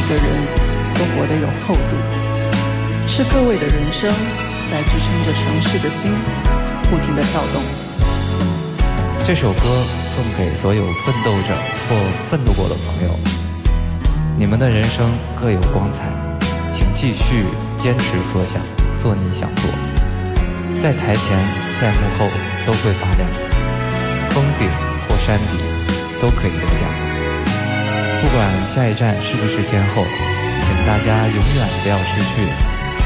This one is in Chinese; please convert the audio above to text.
个人都活得有厚度，是各位的人生在支撑着城市的心不停地跳动。 这首歌送给所有奋斗者或奋斗过的朋友，你们的人生各有光彩，请继续坚持所想，做你想做，在台前在幕后都会发亮，峰顶或山底都可以得奖。不管下一站是不是天后，请大家永远不要失去